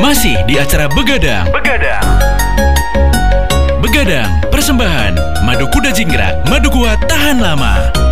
Masih di acara Begadang. Begadang, persembahan Madu Kuda Jingkrak, madu kuat tahan lama.